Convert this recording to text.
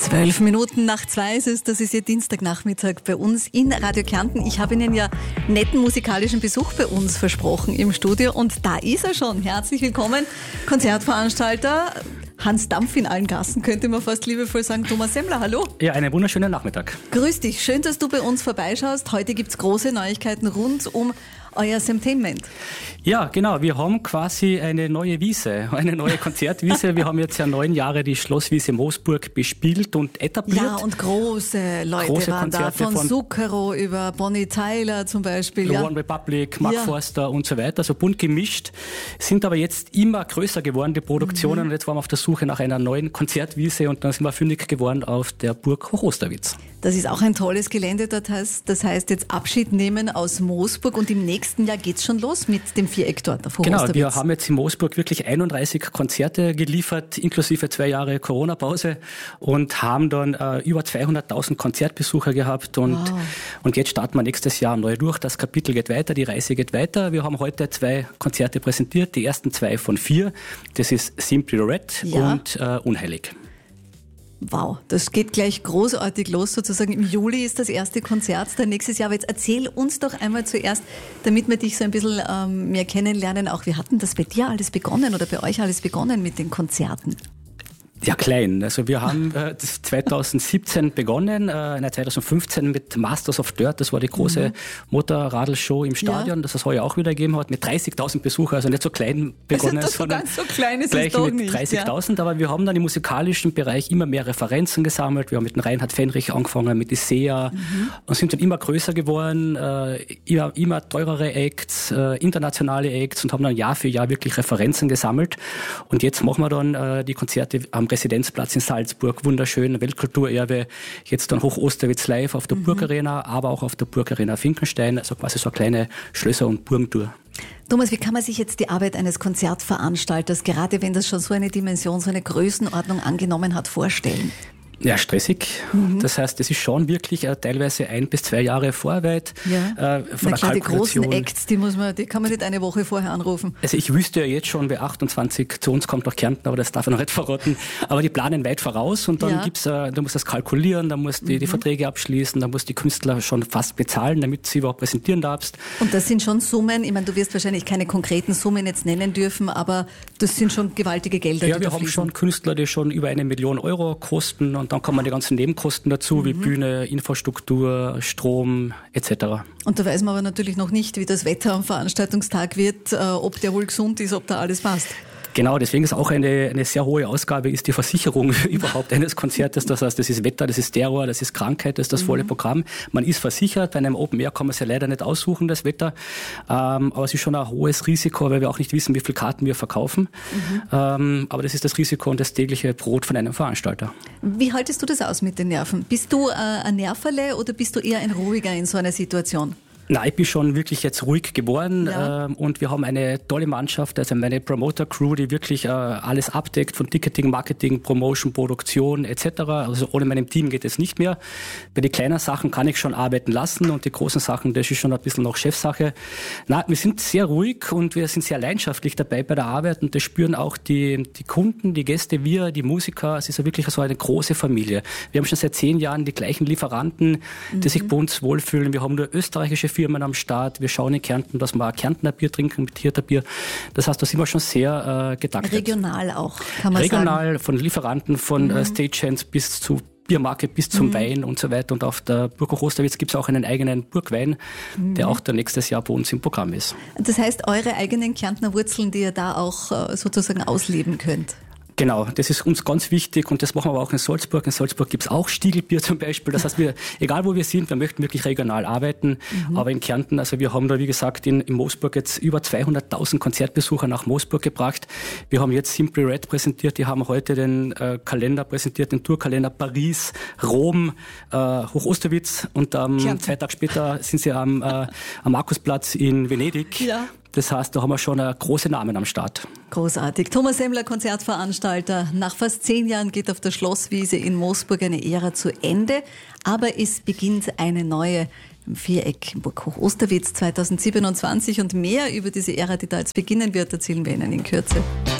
12 Minuten nach 2 ist es, das ist Ihr Dienstagnachmittag bei uns in Radio Kärnten. Ich habe Ihnen ja netten musikalischen Besuch bei uns versprochen im Studio und da ist er schon. Herzlich willkommen, Konzertveranstalter Hans Dampf in allen Gassen, könnte man fast liebevoll sagen. Thomas Semmler, hallo. Ja, einen wunderschönen Nachmittag. Grüß dich, schön, dass du bei uns vorbeischaust. Heute gibt es große Neuigkeiten rund um euer Semtainment. Ja, genau. Wir haben quasi eine neue Wiese, eine neue Konzertwiese. Wir haben jetzt ja 9 Jahre die Schlosswiese Moosburg bespielt und etabliert. Ja, und große Leute waren da, von Zucchero über Bonnie Tyler zum Beispiel. One Republic, Mark Forster und so weiter, so bunt gemischt. Sind aber jetzt immer größer geworden, die Produktionen. Und jetzt waren wir auf der Suche nach einer neuen Konzertwiese und dann sind wir fündig geworden auf der Burg Hochosterwitz. Das ist auch ein tolles Gelände. Das heißt jetzt Abschied nehmen aus Moosburg und im nächsten Jahr geht's schon los mit dem Viereck dort auf Hochosterwitz. Genau, wir haben jetzt in Moosburg wirklich 31 Konzerte geliefert, inklusive 2 Jahre Corona-Pause und haben dann über 200.000 Konzertbesucher gehabt und jetzt starten wir nächstes Jahr neu durch. Das Kapitel geht weiter, die Reise geht weiter. Wir haben heute 2 Konzerte präsentiert, die ersten 2 von 4. Das ist Simply Red und Unheilig. Wow, das geht gleich großartig los sozusagen. Im Juli ist das erste Konzert dann nächstes Jahr. Aber jetzt erzähl uns doch einmal zuerst, damit wir dich so ein bisschen mehr kennenlernen, auch wie hat denn das bei dir alles begonnen oder bei euch alles begonnen mit den Konzerten? Ja, klein. Also wir haben 2017 begonnen, 2015 mit Masters of Dirt, das war die große Motorradl-Show im Stadion, das es heuer auch wieder gegeben hat, mit 30.000 Besuchern, also nicht so klein begonnen. Also das so ganz so klein ist gleich es doch mit nicht. 30.000, aber wir haben dann im musikalischen Bereich immer mehr Referenzen gesammelt. Wir haben mit dem Reinhard Fendrich angefangen, mit Isea und sind dann immer größer geworden, immer teurere Acts, internationale Acts und haben dann Jahr für Jahr wirklich Referenzen gesammelt. Und jetzt machen wir dann die Konzerte am Residenzplatz in Salzburg, wunderschön, Weltkulturerbe, jetzt dann Hochosterwitz live auf der Burgarena, aber auch auf der Burgarena Finkenstein, also quasi so eine kleine Schlösser- und Burgentour. Thomas, wie kann man sich jetzt die Arbeit eines Konzertveranstalters, gerade wenn das schon so eine Dimension, so eine Größenordnung angenommen hat, vorstellen? Ja, stressig. Das heißt, es ist schon wirklich teilweise 1 bis 2 Jahre Vorarbeit von der Kalkulation. Die großen Acts, die kann man nicht eine Woche vorher anrufen. Also ich wüsste ja jetzt schon, wer 28 zu uns kommt nach Kärnten, aber das darf ich noch nicht verraten. Aber die planen weit voraus und dann du musst das kalkulieren, dann musst du die Verträge abschließen, dann musst du die Künstler schon fast bezahlen, damit sie überhaupt präsentieren darfst. Und das sind schon Summen, ich meine, du wirst wahrscheinlich keine konkreten Summen jetzt nennen dürfen, aber das sind schon gewaltige Gelder, Ja, wir haben schon Künstler, die schon über 1 Million Euro kosten und dann kommen die ganzen Nebenkosten dazu, wie Bühne, Infrastruktur, Strom etc. Und da weiß man aber natürlich noch nicht, wie das Wetter am Veranstaltungstag wird, ob der wohl gesund ist, ob da alles passt. Genau, deswegen ist auch eine sehr hohe Ausgabe, ist die Versicherung überhaupt eines Konzertes. Das heißt, das ist Wetter, das ist Terror, das ist Krankheit, das ist das volle Programm. Man ist versichert, bei einem Open Air kann man es ja leider nicht aussuchen, das Wetter. Aber es ist schon ein hohes Risiko, weil wir auch nicht wissen, wie viele Karten wir verkaufen. Aber das ist das Risiko und das tägliche Brot von einem Veranstalter. Wie haltest du das aus mit den Nerven? Bist du ein Nerverle oder bist du eher ein Ruhiger in so einer Situation? Nein, ich bin schon wirklich jetzt ruhig geworden und wir haben eine tolle Mannschaft, also meine Promoter-Crew, die wirklich alles abdeckt, von Ticketing, Marketing, Promotion, Produktion etc. Also ohne meinem Team geht es nicht mehr. Bei den kleinen Sachen kann ich schon arbeiten lassen und die großen Sachen, das ist schon ein bisschen noch Chefsache. Nein, wir sind sehr ruhig und wir sind sehr leidenschaftlich dabei bei der Arbeit und das spüren auch die Kunden, die Gäste, wir, die Musiker. Es ist ja wirklich so eine große Familie. Wir haben schon seit 10 Jahren die gleichen Lieferanten, die sich bei uns wohlfühlen. Wir haben nur österreichische Firmen am Start. Wir schauen in Kärnten, dass wir ein Kärntner Bier trinken mit Hirter Bier. Das heißt, da sind wir schon sehr getaktet. Regional auch, kann man sagen. Regional, von Lieferanten, von Stagehands bis zu Biermarke, bis zum Wein und so weiter. Und auf der Burg Hochosterwitz gibt es auch einen eigenen Burgwein, der auch dann nächstes Jahr bei uns im Programm ist. Das heißt, eure eigenen Kärntner Wurzeln, die ihr da auch sozusagen ausleben könnt? Genau, das ist uns ganz wichtig und das machen wir aber auch in Salzburg. In Salzburg gibt's auch Stiegelbier zum Beispiel. Das heißt, egal wo wir sind, wir möchten wirklich regional arbeiten. Aber in Kärnten, also wir haben da, wie gesagt, in Moosburg jetzt über 200.000 Konzertbesucher nach Moosburg gebracht. Wir haben jetzt Simply Red präsentiert, die haben heute den Kalender präsentiert, den Tourkalender Paris, Rom, Hochosterwitz und 2 Tage später sind sie am Markusplatz in Venedig. Ja. Das heißt, da haben wir schon große Namen am Start. Großartig. Thomas Semmler, Konzertveranstalter. Nach fast 10 Jahren geht auf der Schlosswiese in Moosburg eine Ära zu Ende. Aber es beginnt eine neue im Viereck in Burg Hochosterwitz 2027. Und mehr über diese Ära, die da jetzt beginnen wird, erzählen wir Ihnen in Kürze.